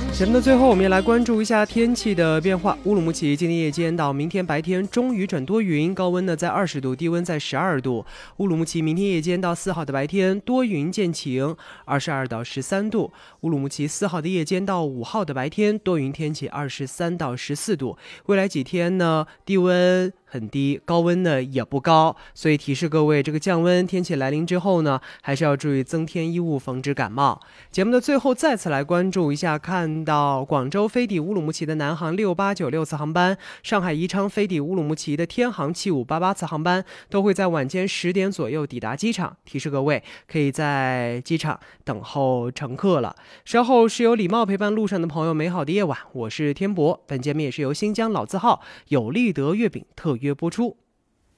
节目的最后，我们也来关注一下天气的变化。乌鲁木齐今天夜间到明天白天中雨转多云，高温呢在20度，低温在12度。乌鲁木齐明天夜间到4号的白天多云见晴，22到13度。乌鲁木齐4号的夜间到5号的白天多云天气，23到14度。未来几天呢，低温很低，高温呢也不高，所以提示各位，这个降温天气来临之后呢，还是要注意增添衣物，防止感冒。节目的最后，再次来关注一下，看到广州飞抵乌鲁木齐的南航6896次航班，上海宜昌飞抵乌鲁木齐的天航7588次航班，都会在晚间10点左右抵达机场。提示各位，可以在机场等候乘客了。稍后是由礼貌陪伴路上的朋友，美好的夜晚，我是天博。本节目也是由新疆老字号有利德月饼特约播出。